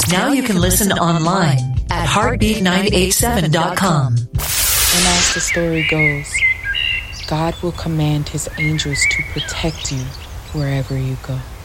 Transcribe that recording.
Now you can listen online at heartbeat987.com. And as the story goes, God will command his angels to protect you wherever you go.